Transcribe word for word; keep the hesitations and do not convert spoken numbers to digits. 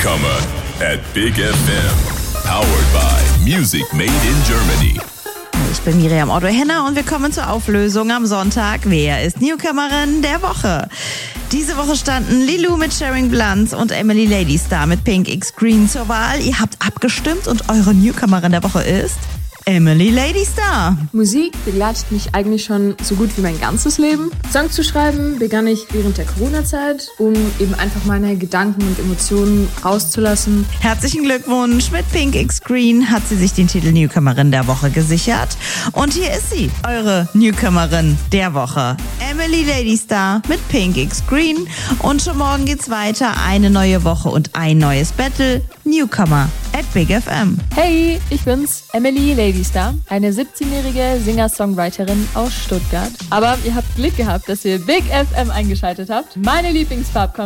Newcomer at Big F M. Powered by Music Made in Germany. Ich bin Miriam Otto-Henner und wir kommen zur Auflösung am Sonntag. Wer ist Newcomerin der Woche? Diese Woche standen Lilou mit Sharing Blunts und Emily Ladystar mit Pink X Green zur Wahl. Ihr habt abgestimmt und eure Newcomerin der Woche ist Emily Ladystar. Musik begleitet mich eigentlich schon so gut wie mein ganzes Leben. Songs zu schreiben begann ich während der Corona-Zeit, um eben einfach meine Gedanken und Emotionen rauszulassen. Herzlichen Glückwunsch! Mit Pink X Green hat sie sich den Titel Newcomerin der Woche gesichert. Und hier ist sie, eure Newcomerin der Woche. Emily Ladystar mit Pink X Green. Und schon morgen geht's weiter. Eine neue Woche und ein neues Battle. Newcomer at Big F M. Hey, ich bin's, Emily Ladystar, eine siebzehnjährige Singer-Songwriterin aus Stuttgart. Aber ihr habt Glück gehabt, dass ihr Big F M eingeschaltet habt. Meine Lieblingsfarbkombination